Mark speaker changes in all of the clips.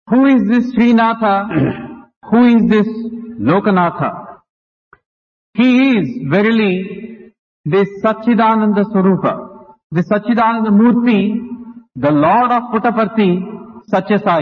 Speaker 1: Who is this Srinatha? Who is this Lokanatha? He is verily this Satchidananda Swarupa, the Satchidananda Murti, the Lord of Puttaparthi, Satya Sai.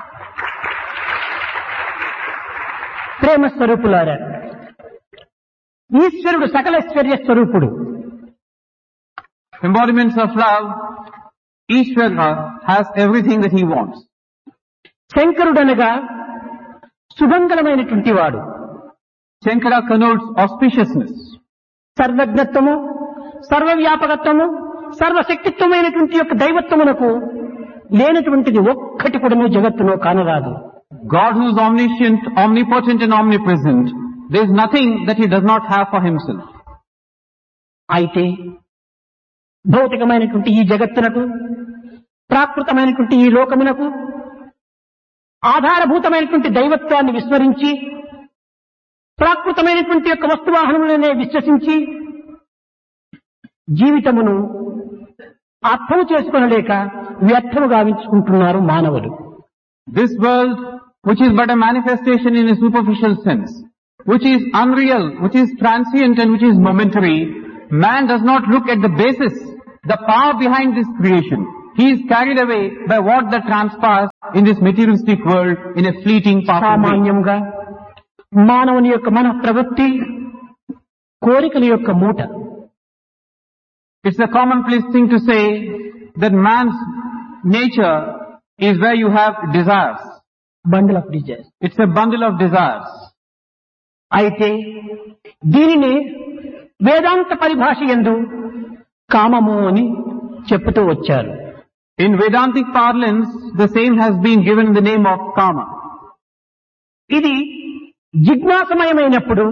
Speaker 2: ప్రేమ స్వరూపులారా, ఈశ్వరుడు సకలైశ్వర్య స్వరూపుడు.
Speaker 1: Embodiments of love, Ishvara has everything that he wants.
Speaker 2: శంకరుడనగా సుమంగళమైనటువంటి వాడు.
Speaker 1: Shankara connotes auspiciousness.
Speaker 2: సర్వజ్ఞత్వము, సర్వవ్యాపకత్వము, సర్వశక్తిత్వమైనటువంటి యొక్క దైవత్వమునకు లేనటువంటిది ఒక్కటి కూడా జగత్తులో కానరాదు.
Speaker 1: God who is omniscient, omnipotent and omnipresent, there is nothing that he does not have for himself.
Speaker 2: అయితే భౌతికమైనటువంటి ఈ జగత్తునకు, ప్రాకృతమైనటువంటి ఈ లోకమునకు ఆధారభూతమైనటువంటి దైవత్వాన్ని విస్మరించి, ప్రాకృతమైనటువంటి యొక్క వస్తువాహనములనే విశ్వసించి జీవితమును అర్థము చేసుకొనలేక వ్యర్థము గావించుకుంటున్నారు మానవులు.
Speaker 1: This world, which is but a manifestation in a superficial sense, which is unreal, which is transient and which is momentary, man does not look at the basis, the power behind this creation. He is carried away by what that transpires in this materialistic world in a fleeting passing way.
Speaker 2: సామాన్యంగా మానవుని యొక్క మన ప్రవృత్తి కోరికల యొక్క మూట.
Speaker 1: It's a commonplace thing to say that man's nature is where you have desires.
Speaker 2: Bundle of desires.
Speaker 1: It's a bundle of desires.
Speaker 2: అయితే దీనిని వేదాంత పరిభాష యందు కామము అని చెప్పుతూ వచ్చారు.
Speaker 1: In Vedantic parlance, the same has been given the name of kama.
Speaker 2: ఇది జిజ్ఞాసమయమైనప్పుడు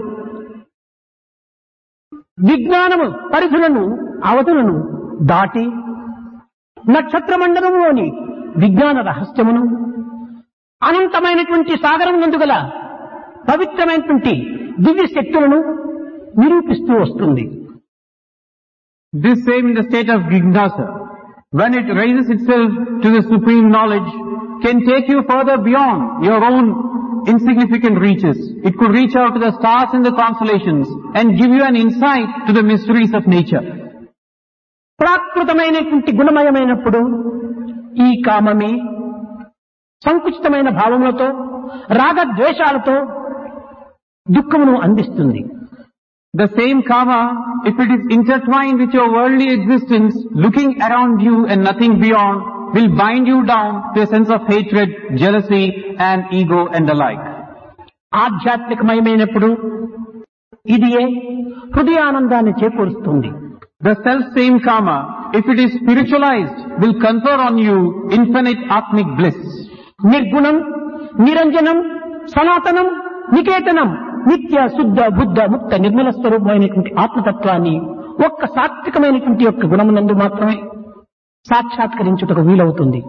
Speaker 2: విజ్ఞానము పరిధులను అవధులను దాటి నక్షత్ర మండలంలోని విజ్ఞాన రహస్యమును అనంతమైనటువంటి సాగరం నందుగల పవిత్రమైనటువంటి దివ్య శక్తులను నిరూపిస్తూ వస్తుంది.
Speaker 1: This same in the state of Jignasa, when it raises itself to the supreme knowledge, can take you further beyond your own insignificant reaches. It could reach out to the stars and the constellations and give you an insight to the mysteries of nature.
Speaker 2: ప్రాకృతమైనటువంటి గుణమయమైనప్పుడు ఈ కామమే సంకుచితమైన భావములతో, రాగద్వేషాలతో దుఃఖమును అందిస్తుంది.
Speaker 1: The same karma, if it is intertwined with your worldly existence, looking around you and nothing beyond, will bind you down to a sense of hatred, jealousy and ego and the like.
Speaker 2: ఆధ్యాత్మికమయమైనప్పుడు ఇదియే హృదయానందాన్ని చేకూరుస్తుంది.
Speaker 1: The self-same karma, if it is spiritualized, will confer on you infinite atmic bliss.
Speaker 2: నిర్గుణం, నిరంజనం, సనాతనం, నికేతనం, నిత్య శుద్ధ బుద్ధ ముక్త నిర్మల స్వరూపమైనటువంటి ఆత్మతత్వాన్ని ఒక్క సాత్వికమైనటువంటి యొక్క గుణమునందు మాత్రమే సాక్షాత్కరించుటకు వీలవుతుంది.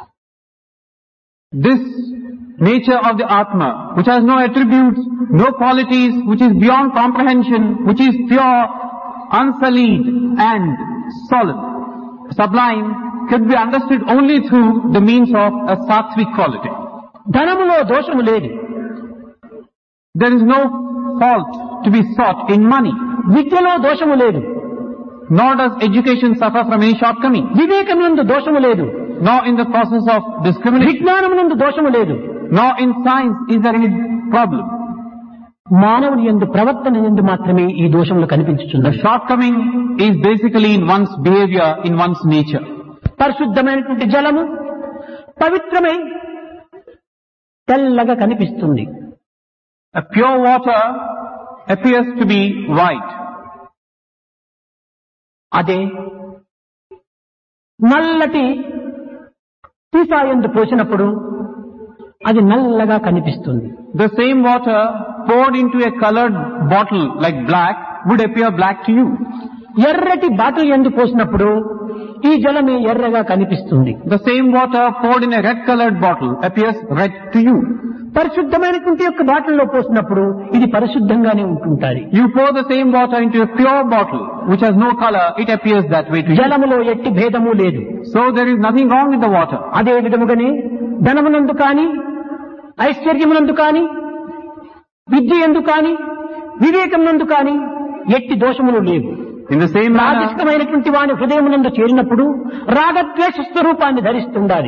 Speaker 1: This nature of the Atma, which has no attributes, no qualities, which is beyond comprehension, which is pure, unsullied and solemn, sublime, could be understood only through the means of a sattvic quality.
Speaker 2: ధనములో దోషము లేదు.
Speaker 1: There is no fault to be sought in money.
Speaker 2: విద్యలో దోషము లేదు.
Speaker 1: Nor does education suffer from any shortcoming.
Speaker 2: వివేకమునందు దోషము లేదు.
Speaker 1: Nor in the process of discrimination.
Speaker 2: విజ్ఞానమునందు దోషము లేదు.
Speaker 1: Nor in science is there any problem.
Speaker 2: మానవుని యందు ప్రవర్తన యందు మాత్రమే ఈ దోషములు
Speaker 1: The
Speaker 2: కనిపించుచున్నది.
Speaker 1: shortcoming is basically in one's behavior, in one's nature.
Speaker 2: పరిశుద్ధమైనటువంటి జలము పవిత్రమై తెల్లగా కనిపిస్తుంది.
Speaker 1: A pure water appears to be white.
Speaker 2: అదే నల్లటి సీసాయందు పోసినప్పుడు అది నల్లగా కనిపిస్తుంది.
Speaker 1: The same water poured into a colored bottle like black would appear black to you.
Speaker 2: ఎర్రటి బాటిల్ యందు పోసినప్పుడు ఈ జలమే ఎర్రగా కనిపిస్తుంది.
Speaker 1: The same water poured in a red colored bottle appears red to you.
Speaker 2: పరిశుద్ధమైనటువంటి యొక్క బాటిల్లో పోసినప్పుడు ఇది పరిశుద్ధంగానే ఉంటుంటాయి.
Speaker 1: You pour the same water into a pure bottle which has no color, it appears that way to you.
Speaker 2: జలములో ఎట్టి భేదము లేదు.
Speaker 1: So there is nothing wrong with the water.
Speaker 2: అదే విధముగానే ధనమునందు కానీ, ఐశ్వర్యమునందు కాని, విద్య యందు కాని, వివేకమునందు కాని ఎట్టి దోషములు లేవు.
Speaker 1: In the same manner,
Speaker 2: రాజసికమైనటువంటి వాని హృదయమునందు చేరినప్పుడు రాగద్వేష స్వరూపాన్ని ధరిస్తుండాలి.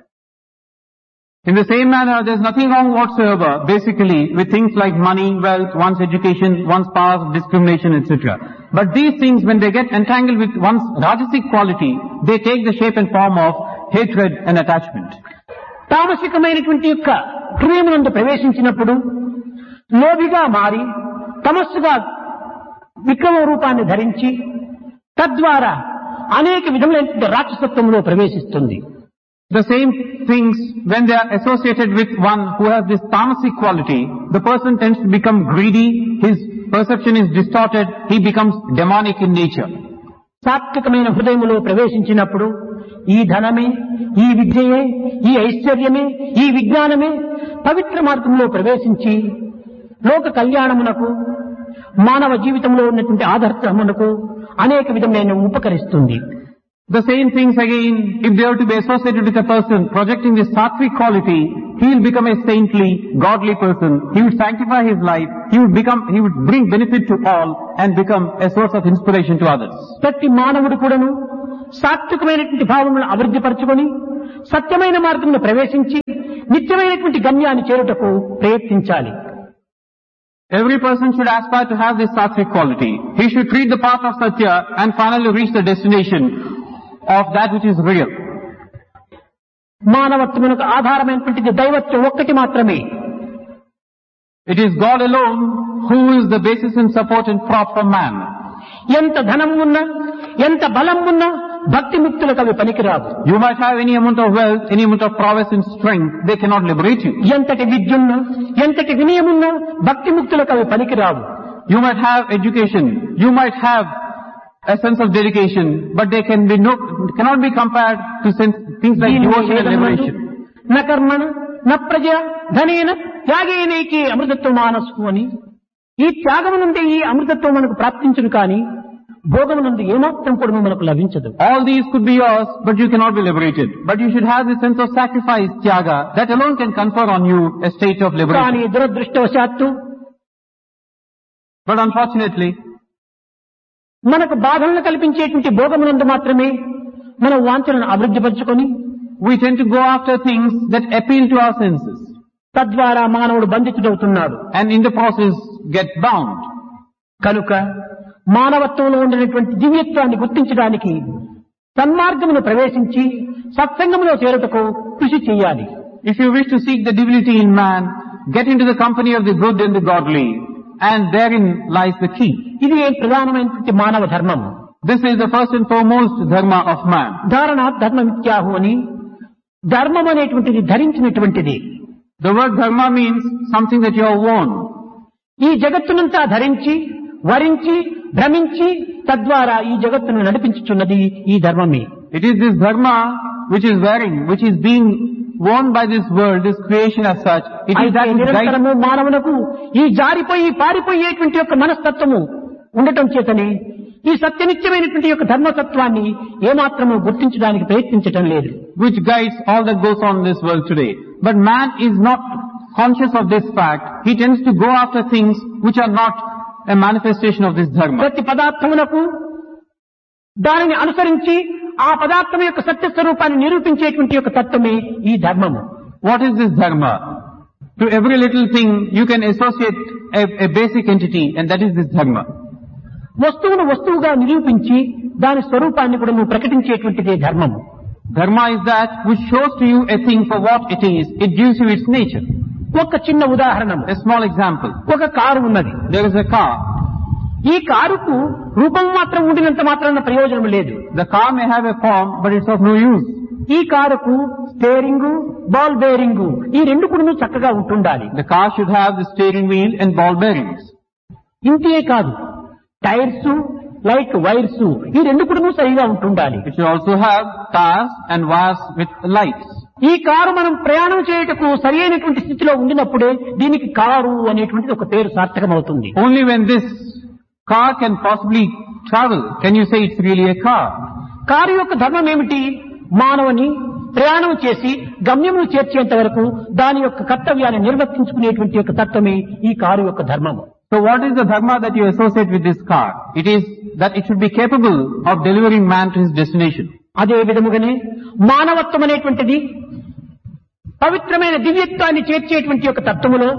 Speaker 1: in the same manner, there's nothing wrong whatsoever, basically, with things like money, wealth, one's education, one's power, discrimination, etc. But these things, when they get entangled with one's rajasic quality, they take the shape and form of hatred and attachment.
Speaker 2: తామసికమైనటువంటి యొక్క హృదయమునందు ప్రవేశించినప్పుడు లోభిగా మారి తమస్సుగా విక్రమ రూపాన్ని ధరించి తద్వారా అనేక విధములైన రాక్షసత్వంలో ప్రవేశిస్తుంది.
Speaker 1: The same things, when they are associated with one who has this tamasic quality, the person tends to become greedy, his perception is distorted, he becomes demonic in nature.
Speaker 2: సాత్వికమైన హృదయములో ప్రవేశించినప్పుడు ఈ ధనమే, ఈ విద్యయే, ఈ ఐశ్వర్యమే, ఈ విజ్ఞానమే పవిత్ర మార్గంలో ప్రవేశించి లోక కళ్యాణమునకు, మానవ జీవితంలో ఉన్నటువంటి ఆదర్శమునకు అనేక విధమైన ఉపకరిస్తుంది.
Speaker 1: The same things again, if they are to be associated with a person projecting this sattvic quality, he will become a saintly, godly person. He would sanctify his life. He would bring benefit to all and become a source of inspiration to others.
Speaker 2: ప్రతి మానవుడు కూడాను సాత్వికమైనటువంటి భావములను అభివృద్ధి పరచుకొని సత్యమైన మార్గంలో ప్రవేశించి నిత్యమైనటువంటి గమ్యాన్ని చేరుటకు ప్రయత్నించాలి.
Speaker 1: Every person should aspire to have this sattvic quality. He should treat the path of Satya and finally reach the destination of that which is real.
Speaker 2: మానవత్వమునకు ఆధారమైనటువంటిది దైవత్వం ఒక్కటి మాత్రమే.
Speaker 1: It is God alone who is the basis and support and prop for man.
Speaker 2: ఎంత ధనం ఉన్నా, ఎంత బలం ఉన్నా భక్తి ముక్తులకు అవి పనికిరావు.
Speaker 1: You might have any amount of wealth, any amount of prowess and strength, they cannot liberate you.
Speaker 2: ఎంతటి విద్యున్నా, ఎంతటి వినయమున్నా భక్తి ముక్తులకు అవి పనికిరావు.
Speaker 1: You might have education, you might have a sense of dedication, but they cannot be compared to things like devotion and liberation.
Speaker 2: న కర్మణ న ప్రజ ధనేన త్యాగేనైకే అమృతత్వ మానసు అని, ఈ త్యాగము నుండి ఈ అమృతత్వం మనకు ప్రాప్తించును కానీ భోగము నుండి ఏమాత్రం కూడా మనకు లభించదు.
Speaker 1: All these could be yours, but you cannot be liberated. But you should have the sense of sacrifice, tyaga, that alone can confer on you a state of liberation.
Speaker 2: కానీ దురదృష్టవశాత్తు,
Speaker 1: but unfortunately,
Speaker 2: మనకు బాధలను కల్పించేటువంటి భోగమునందు మాత్రమే మనం వాంఛలను అభివృద్ధి పరచుకొని
Speaker 1: we tend to go after things that appeal to our senses.
Speaker 2: తద్వారా మానవుడు బంధితుడవుతున్నాడు.
Speaker 1: And in the process get bound.
Speaker 2: కనుక మానవత్వంలో ఉండినటువంటి దివ్యత్వాన్ని గుర్తించడానికి సన్మార్గమును ప్రవేశించి సత్సంగములో చేరుటకు కృషి చేయాలి.
Speaker 1: If you wish to seek the divinity in man, get into the company of the good and the godly, and therein lies the key.
Speaker 2: ఇది ప్రధానమైనటువంటి మానవ ధర్మం.
Speaker 1: This is the first and foremost dharma of man.
Speaker 2: ధారణ ధర్మమిత్యాహు అని, ధర్మం అనేటువంటిది ధరించినటువంటిది.
Speaker 1: The word dharma means something that you have worn.
Speaker 2: ఈ జగత్తునంతా ధరించి, వరించి, భ్రమించి తద్వారా ఈ జగత్తును నడిపించుచున్నది ఈ ధర్మమే.
Speaker 1: It is this dharma which is wearing, which is being worn by this world, this creation as such. It is that
Speaker 2: నిరంతరము మానవులకు ఈ జారిపోయి పారిపోయేటువంటి యొక్క మనస్తత్వము ఉండటం చేతనే ఈ సత్యనిత్యమైనటువంటి యొక్క ధర్మతత్వాన్ని ఏమాత్రము గుర్తించడానికి ప్రయత్నించటం లేదు.
Speaker 1: Which guides all that goes on in this world today. But man is not conscious of this fact. He tends to go after things which are not a manifestation of this dharma.
Speaker 2: ప్రతి పదార్థమునకు దానిని అనుసరించి ఆ పదార్థం యొక్క సత్య స్వరూపాన్ని నిరూపించేటువంటి యొక్క తత్వమే ఈ ధర్మము.
Speaker 1: What is this dharma? To every little thing you can associate a basic entity, and that is this dharma.
Speaker 2: వస్తువును వస్తువుగా నిరూపించి దాని స్వరూపాన్ని కూడా నువ్వు ప్రకటించేటువంటిదే ధర్మము.
Speaker 1: Dharma is that which shows to you a thing for what it is. It gives you its nature.
Speaker 2: ఒక చిన్న ఉదాహరణ,
Speaker 1: A small example.
Speaker 2: ఒక కారు ఉన్నది.
Speaker 1: There is a car.
Speaker 2: ఈ కారుకు రూపం మాత్రం ఉండినంత మాత్రాన ప్రయోజనం లేదు.
Speaker 1: The car may have a form, but it's of no use.
Speaker 2: ఈ కారుకు స్టీరింగ్, బాల్ బేరింగ్ ఈ రెండు కూడా చక్కగా ఉంటుండాలి.
Speaker 1: The car should have the steering wheel and ball bearings.
Speaker 2: ఇంతే కాదు, టైర్స్, లైట్ వైర్స్ ఈ రెండు కూడా సరిగా ఉంటుండాలి.
Speaker 1: It should also have tires and wires with lights.
Speaker 2: ఈ కారు మనం ప్రయాణం చేయుటకు సరి అయినటువంటి స్థితిలో ఉండినప్పుడే దీనికి కారు అనేటువంటిది ఒక పేరు సార్థకమవుతుంది.
Speaker 1: Only when this car can possibly travel can you say it's really a car.
Speaker 2: Car యొక్క ధర్మం ఏమిటి? మానవుని ప్రయాణం చేసి గమ్యము చేర్చేంత వరకు దాని యొక్క కర్తవ్యాన్ని నిర్వర్తించుకునేటువంటి యొక్క తత్వమే ఈ కారు యొక్క ధర్మము.
Speaker 1: So what is the dharma that you associate with this car? It is that it should be capable of delivering man to his destination.
Speaker 2: అదే విధముగానే మానవత్వం అనేటువంటిది పవిత్రమైన దివ్యత్వాన్ని చేర్చేటువంటి యొక్క తత్వములో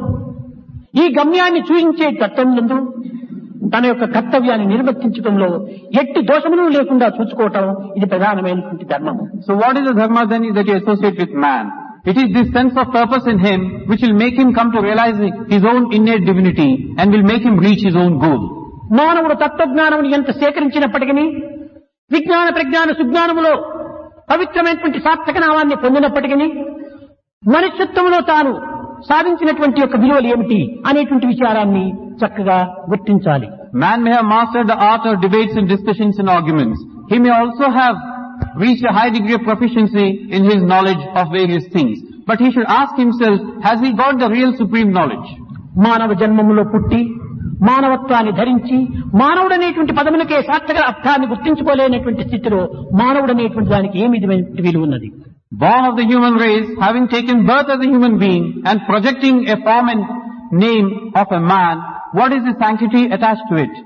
Speaker 2: ఈ గమ్యాన్ని చూయించే తత్వమునందు తన యొక్క కర్తవ్యాన్ని నిర్వర్తించడంలో ఎట్టి దోషములు లేకుండా చూసుకోవటం ఇది ప్రధానమైనటువంటి ధర్మము.
Speaker 1: So what is the dharma then that you associate with man? It is this sense of purpose in him which will make him come to realize his own innate divinity and will make him reach his own goal.
Speaker 2: మానవుడు తత్వజ్ఞానమును ఎంత సేకరించినప్పటికీ విజ్ఞాన ప్రజ్ఞాన సుజ్ఞానములో పవిత్రమైనటువంటి సార్థక నామాన్ని పొందినప్పటికీ మనుష్యత్వంలో తాను సాధించినటువంటి యొక్క విలువలు ఏమిటి అనేటువంటి విచారాన్ని చక్కగా గుర్తించాలి.
Speaker 1: Man may have mastered the art of debates and discussions and arguments. He may also have reached a high degree of proficiency in his knowledge of various things. But he should ask himself, has he got the real supreme knowledge?
Speaker 2: మానవ జన్మములో పుట్టి మానవత్వాన్ని ధరించి మానవుడనేటువంటి పదములకే సార్థక అర్థాన్ని గుర్తించుకోలేనటువంటి స్థితిలో మానవుడనేటువంటి దానికి ఏమి విధమైన విలువ ఉన్నది?
Speaker 1: Born of the human race, having taken birth as a human being and projecting a form and name of a man, what is the sanctity attached to it?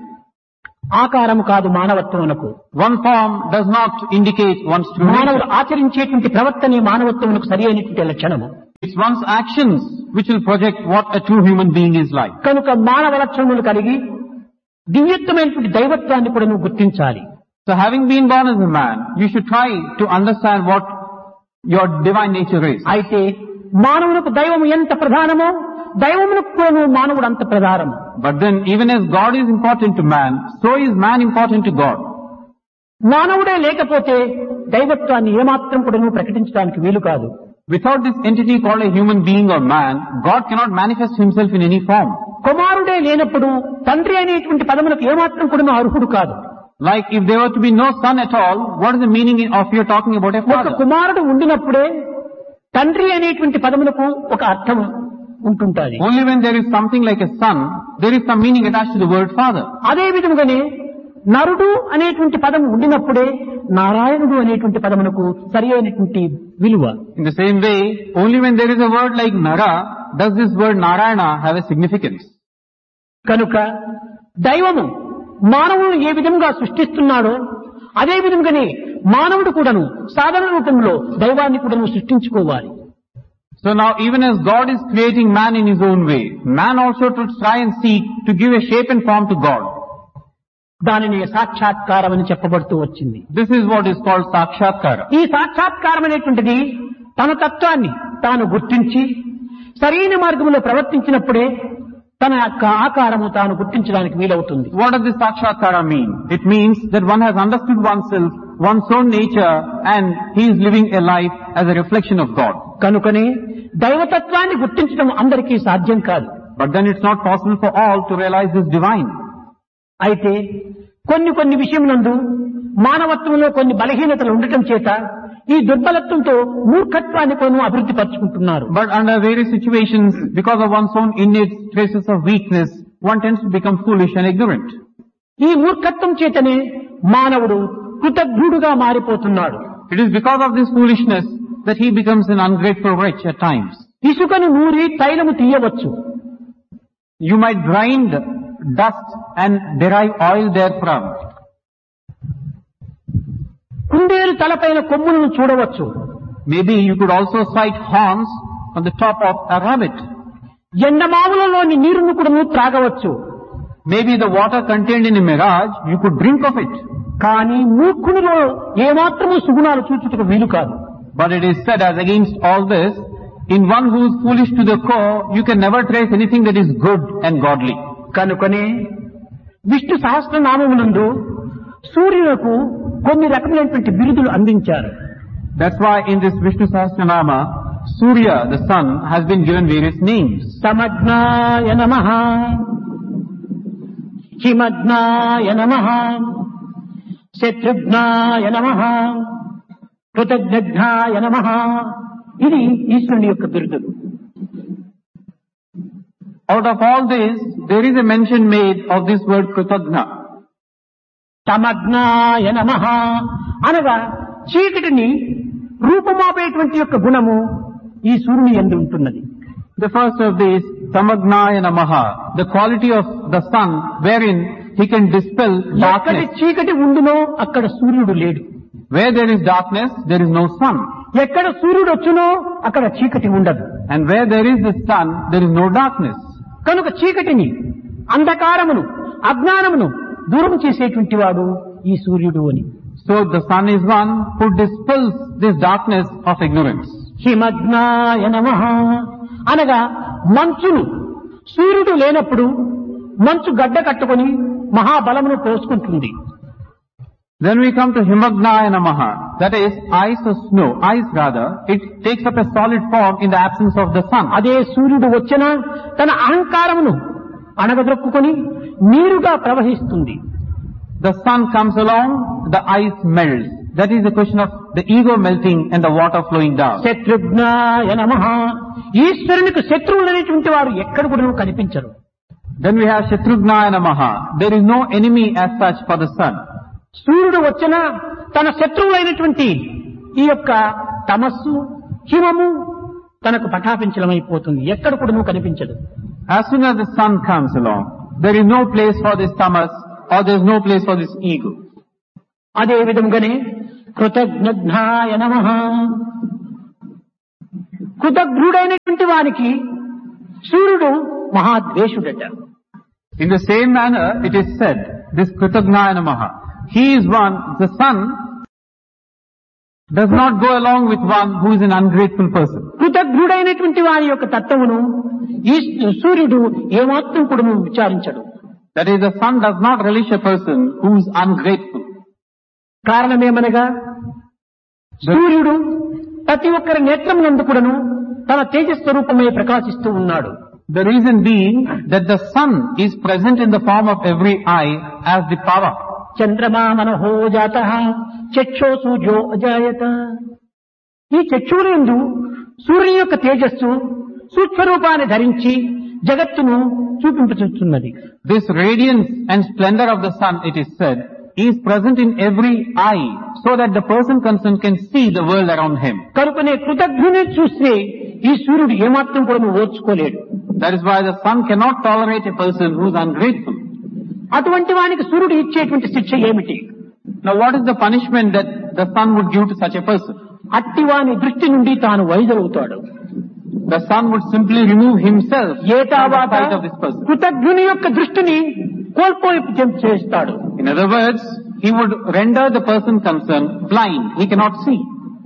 Speaker 2: ఆకారము కాదు మానవత్వమునకు.
Speaker 1: One form does not indicate one's true
Speaker 2: మానవుడు
Speaker 1: nature.
Speaker 2: ఆచరించేటువంటి ప్రవర్తనే మానవత్వమునకు సరి అయినటువంటి లక్షణము.
Speaker 1: It's one's actions which will project what a true human being is like.
Speaker 2: కనుక మానవ లక్షణములు కలిగి దివ్యత్వమైనటువంటి దైవత్వాన్ని కూడా నువ్వు గుర్తించాలి.
Speaker 1: So having been born as a man, you should try to understand what your divine nature is.
Speaker 2: అయితే మానవునికి దైవము ఎంత ప్రధానమో దైవమునకు కూడా మానవుడు అంత ప్రధానము.
Speaker 1: But then even as God is important to man, so is man important to God.
Speaker 2: మానవుడే లేకపోతే దైవత్వాన్ని ఏమాత్రం కూడా నువ్వు ప్రకటించడానికి వీలు కాదు.
Speaker 1: Without this entity called a human being or man, God cannot manifest himself in any form.
Speaker 2: కుమారుడే లేనప్పుడు తండ్రి అనేటువంటి పదములకు ఏమాత్రం కూడా అర్హుడు కాదు.
Speaker 1: Like if there were to be no son at all, what is the meaning of your talking about a
Speaker 2: ఒక
Speaker 1: father?
Speaker 2: కుమారుడు ఉండినప్పుడే తండ్రి అనేటువంటి పదములకు ఒక అర్థం ఉంటుంటుంది.
Speaker 1: Only when there is something like a son, there is some meaning attached to the word father.
Speaker 2: అదే విధముగానే నరుడు అనేటువంటి పదం ఉండినప్పుడే నారాయణుడు అనేటువంటి పదమునకు సరి అయినటువంటి విలువ.
Speaker 1: In the same way, only when there is a word like Nara, does this word Narayana have a significance.
Speaker 2: కనుక దైవము మానవుడు ఏ విధంగా సృష్టిస్తున్నాడో అదే విధంగానే మానవుడు కూడాను సాధారణ రూపంలో దైవాన్ని కూడాను సృష్టించుకోవాలి.
Speaker 1: So now even as God is creating man in his own way, man also should try and seek to give a shape and form to God.
Speaker 2: దానిని సాక్షాత్కారం అని చెప్పబడుతూ వచ్చింది.
Speaker 1: This is what is called sakshatkara.
Speaker 2: ఈ సాక్షాత్కారం అనేటువంటిది తన తత్వాన్ని తాను గుర్తించి సరైన మార్గంలో ప్రవర్తించినప్పుడే తన యొక్క ఆకారము తాను గుర్తించడానికి వీలవుతుంది.
Speaker 1: What does this sakshatkara mean? It means that one has understood oneself, one's own nature, and he is living a life as a reflection of God.
Speaker 2: కనుకనే దైవతత్వాన్ని గుర్తించడం అందరికీ సాధ్యం కాదు.
Speaker 1: But then it's not possible for all to realize this divine.
Speaker 2: అయితే కొన్ని విషయమునందు మానవత్వంలో కొన్ని బలహీనతలు ఉండటం చేత ఈ దుర్బలత్వంతో మూర్ఖత్వాన్ని కొన్ని అభివృద్ధి పరుచుకుంటున్నారు.
Speaker 1: But under various situations, because of one's own innate traces of weakness, one tends to become foolish and ignorant.
Speaker 2: ఈ మూర్ఖత్వం చేతనే మానవుడు కృతజ్ఞుడుగా మారిపోతున్నాడు.
Speaker 1: It is because of this foolishness that he becomes an ungrateful wretch at times.
Speaker 2: ఇసుకను నూరి తైలము తీయవచ్చు.
Speaker 1: You might grind dust and derive oil therefrom.
Speaker 2: కుందేలు తలపైన కొమ్ములను చూడవచ్చు.
Speaker 1: Maybe you could also sight horns on the top of a rabbit.
Speaker 2: ఎండమావులలోని నీరును కూడా నువ్వు త్రాగవచ్చు.
Speaker 1: Maybe the water contained in a mirage, you could drink of it.
Speaker 2: కానీ మూర్ఖునిలో ఏమాత్రము సుగుణాలు చూచుటకు వీలు కాదు.
Speaker 1: But it is said, as against all this, in one who is foolish to the core, you can never trace anything that is good and godly.
Speaker 2: కనుకనే విష్ణు సహస్రనామమునందు సూర్యులకు కొన్ని రకమైనటువంటి బిరుదులు అందించారు.
Speaker 1: That's why in this Vishnu Sahasranama, Surya, the sun, has been given various names.
Speaker 2: సమజ్ఞాయ నమః, హిమజ్ఞాయ నమః, శత్రుఘ్నాయ నమః, కృతజ్ఞాయ నమః. ఇది ఈశ్వరుని యొక్క బిరుదులు.
Speaker 1: Out of all this, there is a mention made of this word Kritagna.
Speaker 2: సమజ్ఞాయ నమః అనగా చీకటిని రూపమాపేటువంటి యొక్క గుణము ఈ సూర్యుని యందు ఉంటున్నది.
Speaker 1: The first of these, Samagnaya Namaha, the quality of the sun wherein he can dispel
Speaker 2: ఎక్కడి
Speaker 1: darkness.
Speaker 2: చీకటి ఉండునో అక్కడ సూర్యుడు లేడు.
Speaker 1: Where there is darkness, there is no sun.
Speaker 2: ఎక్కడ సూర్యుడు వచ్చునో అక్కడ చీకటి ఉండదు.
Speaker 1: And where there is the sun, there is no darkness.
Speaker 2: కనుక చీకటిని, అంధకారమును, అజ్ఞానమును దూరం చేసేటువంటి వాడు ఈ సూర్యుడు అని.
Speaker 1: So the sun is one who dispels this darkness of ignorance.
Speaker 2: హిమజ్ఞాయ నమః అనగా మంచును, సూర్యుడు లేనప్పుడు మంచు గడ్డ కట్టుకొని మహాబలమును పోసుకుంటుంది.
Speaker 1: Then we come to Himagnaya Namaha, that is ice or snow, ice rather, it takes up a solid form in the absence of the sun.
Speaker 2: అదే సూర్యుడు వచ్చినా తన అహంకారమును అణగదొక్కుకొని నీరుగా ప్రవహిస్తుంది.
Speaker 1: The sun comes along, the ice melts. That is the question of the ego melting and the water flowing down.
Speaker 2: శత్రుఘ్నాయ నమః ఈశ్వరునికి శత్రువులు అనేటువంటి వారు ఎక్కడ కూడా కనిపించరు.
Speaker 1: Then we have Shatrughnaya Namaha. There is no enemy as such for the sun.
Speaker 2: సూర్యుడు వచ్చినా తన శత్రువులైనటువంటి ఈ యొక్క తమస్సు, హిమము తనకు పటాపించలమైపోతుంది. ఎక్కడ కూడా కనిపించదు.
Speaker 1: As soon as the sun comes along, there is no place for this tamas or there is no place for this ego.
Speaker 2: అదే విధంగానే కృతజ్ఞాయ నమః కృతజ్ఞుడైనటువంటి వానికి సూర్యుడు మహాద్వేషుడట.
Speaker 1: In the same manner, it is said, this Kritaghnaya Namaha, he is one, the sun does not go along with one who is an ungrateful person.
Speaker 2: కృతజ్ఞుడైనటువంటి వారి యొక్క తత్వమును ఈ సూర్యుడు ఏమాత్రం కూడా విచారించడు.
Speaker 1: That is, the sun does not relish a person who is ungrateful.
Speaker 2: కారణమేమనగా సూర్యుడు ప్రతి ఒక్కరి నేత్రమునందు కూడాను తన తేజస్వరూపమై ప్రకాశిస్తూ ఉన్నాడు.
Speaker 1: The reason being that the sun is present in the form of every eye as the power.
Speaker 2: చంద్రమా మనహో జాతః చక్షో సూర్యో అజాయత. ఈ చక్షువులందు సూర్యుని యొక్క తేజస్సు సూక్ష్మరూపాన్ని ధరించి జగత్తును చూపించుతున్నది.
Speaker 1: This radiance and splendor of the sun, it is said, is present in every eye so that the person concerned can see the world around him.
Speaker 2: కనుకనే కృతజ్ఞుని చూస్తే ఈ సూర్యుడు ఏమాత్రం కూడా ఓర్చుకోలేడు.
Speaker 1: That is why the sun cannot tolerate a person who is ungrateful.
Speaker 2: అటువంటి వానికి సూర్యుడు ఇచ్చేటువంటి శిక్ష ఏమిటి?
Speaker 1: Now what is the punishment that the sun would give to such a person?
Speaker 2: అట్టివాని దృష్టి నుండి తాను వైదొలుగుతాడు.
Speaker 1: The sun would simply remove himself from the
Speaker 2: ఏతావాత
Speaker 1: sight of this person.
Speaker 2: కృతజ్ఞుని యొక్క దృష్టిని కోల్పోయి చేస్తాడు.
Speaker 1: In other words, he would render the person concerned blind. He cannot see.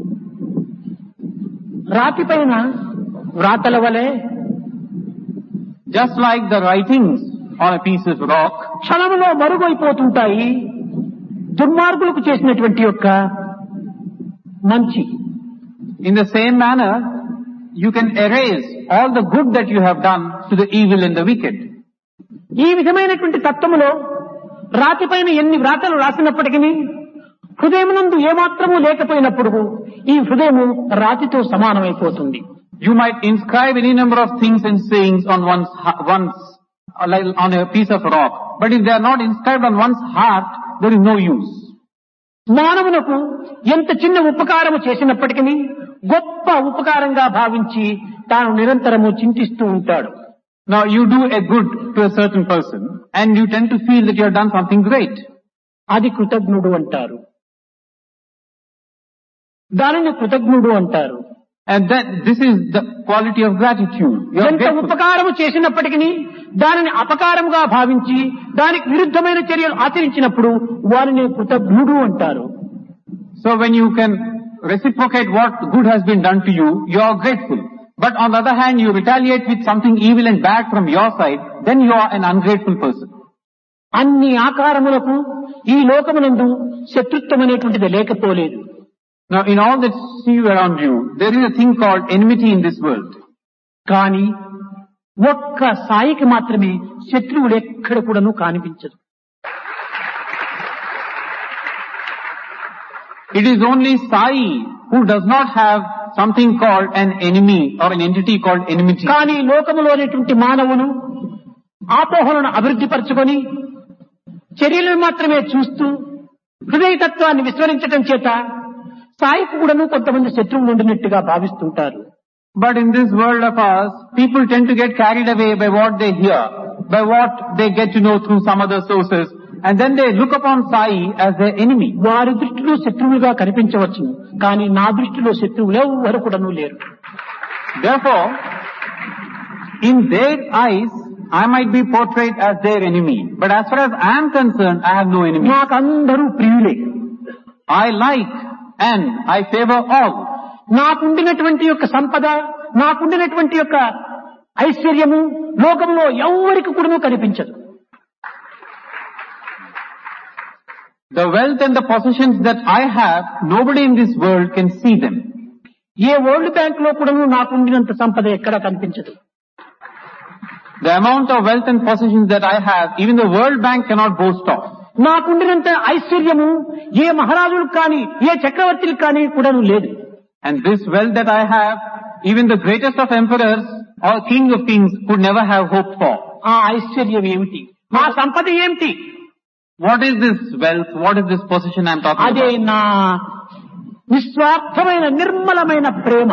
Speaker 2: రాతి పైన వ్రాతల వలె
Speaker 1: Just like the writings on a piece of rock,
Speaker 2: క్షణంలో మరుగైపోతుంటాయి దుర్మార్గులకు చేసినటువంటి యొక్క మంచి.
Speaker 1: in the same manner, you can erase all the good that you have done to the evil and the wicked.
Speaker 2: ఈ విధమైనటువంటి తత్వములో రాతి పైన ఎన్ని వ్రాతలు రాసినప్పటికీ హృదయమునందు ఏమాత్రము లేకపోయినప్పుడు ఈ హృదయము రాతితో సమానమైపోతుంది.
Speaker 1: You might inscribe any number of things and sayings on on a piece of rock, but if they are not inscribed on one's heart, there is no use.
Speaker 2: మానవునకు ఎంత చిన్న ఉపకారము చేసినప్పటికీ గొప్ప ఉపకారంగా భావించి తాను నిరంతరము చింతిస్తూ ఉంటాడు.
Speaker 1: Now you do a good to a certain person and you tend to feel that you have done something great.
Speaker 2: అది కృతజ్ఞుడు అంటారు. దానిని కృతజ్ఞుడు అంటారు.
Speaker 1: And that this is the quality of gratitude. You are
Speaker 2: ఎంత
Speaker 1: grateful.
Speaker 2: ఉపకారము చేసినప్పటికీ దానిని అపకారముగా భావించి దానికి విరుద్ధమైన చర్యలు ఆచరించినప్పుడు వారిని కృతజ్ఞుడు అంటారు.
Speaker 1: So when you can reciprocate what good has been done to you, you are grateful. But on the other hand, you retaliate with something evil and bad from your side, then you are an ungrateful person.
Speaker 2: అన్ని ఆకారములకు ఈ లోకమునందు శత్రుత్వం అనేటువంటిది లేకపోలేదు.
Speaker 1: Now in all that see around you, there is a thing called enmity in this world.
Speaker 2: కానీ ఒక్క సాయికి మాత్రమే శత్రువులు ఎక్కడ కూడాను కనిపించదు.
Speaker 1: It is only Sai who does not have something called an enemy or an entity called enmity.
Speaker 2: కానీ లోకములోనేటువంటి మానవులు ఆపోహలను అభివృద్ధి పరచుకొని చర్యలను మాత్రమే చూస్తూ హృదయతత్వాన్ని విస్మరించటం చేత సాయికి కూడాను కొంతమంది శత్రువులు ఉండినట్టుగా భావిస్తుంటారు.
Speaker 1: But in this world of ours, people tend to get carried away by what they hear, by what they get to know through some other sources, and then they look upon Sai as their enemy.
Speaker 2: వారి దృష్టిలో శత్రువులుగా కనిపించవచ్చు, కానీ నా దృష్టిలో శత్రువులు ఎవరు కూడాను లేరు.
Speaker 1: Therefore, in their eyes, I might be portrayed as their enemy. But as far as I am concerned, I have no enemy.
Speaker 2: నాకు అందరూ ప్రియులే.
Speaker 1: I like and I favor all.
Speaker 2: నాకుండినటువంటి యొక్క సంపద, నాకుండినటువంటి యొక్క ఐశ్వర్యము లోకంలో ఎవరికి కూడాను కనిపించదు.
Speaker 1: The wealth and the possessions that I have, nobody in this world can see them.
Speaker 2: A world bank లో కూడాను నాకుండినంత సంపద ఎక్కడా కనిపించదు.
Speaker 1: The amount of wealth and possessions that I have, even the World Bank cannot boast of.
Speaker 2: నాకుండినంత ఐశ్వర్యము ఏ మహారాజులకు కానీ ఏ చక్రవర్తులకు కానీ కూడాను లేదు.
Speaker 1: And this wealth that I have, even the greatest of emperors or kings of kings could never have hoped for.
Speaker 2: ఆ ఐశ్వర్యం ఏమిటి? ఆ సంపద ఏమిటి?
Speaker 1: What is this wealth? What is this possession I am talking
Speaker 2: అదే
Speaker 1: about?
Speaker 2: నా నిస్వార్థమైన నిర్మలమైన ప్రేమ.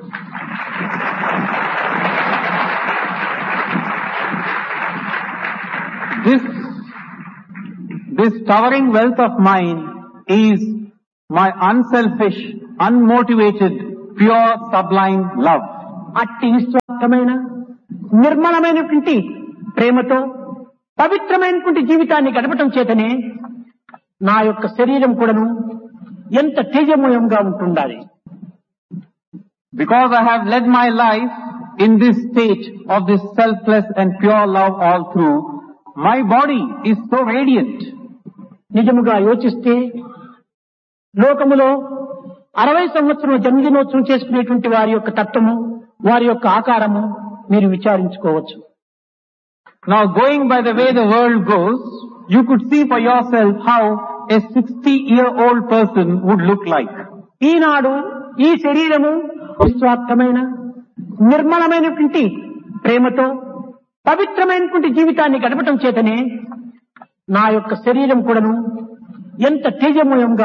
Speaker 1: This towering wealth of mine is my unselfish, unmotivated, pure, sublime love.
Speaker 2: అట్టి నిస్వార్థమైన నిర్మలమైనటువంటి ప్రేమతో పవిత్రమైనటువంటి జీవితాన్ని గడపటం చేతనే నా యొక్క శరీరం కూడాను ఎంత తేజమయంగా ఉంటుండాలి.
Speaker 1: Because I have led my life in this state of this selfless and pure love all through, my body is so radiant.
Speaker 2: నిజముగా యోచిస్తే లోకములో 60 సంవత్సరం జన్మదినోత్సవం చేసుకునేటువంటి వారి యొక్క తత్వము, వారి యొక్క ఆకారము మీరు విచారించుకోవచ్చు.
Speaker 1: Now going by the way the world goes, you could see for yourself how a 60-year-old person would look like.
Speaker 2: ఈనాడు ఈ శరీరము నిస్వార్థమైన నిర్మలమైనటువంటి ప్రేమతో పవిత్రమైనటువంటి జీవితాన్ని గడపటం చేతనే నా యొక్క శరీరం కూడాను ఎంత తేజమయంగా